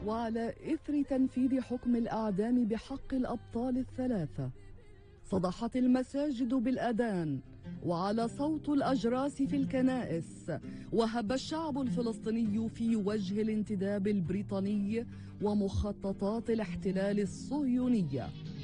وعلى إثر تنفيذ حكم الإعدام بحق الأبطال الثلاثة صدحت المساجد بالأذان وعلى صوت الأجراس في الكنائس، وهب الشعب الفلسطيني في وجه الانتداب البريطاني ومخططات الاحتلال الصهيونية.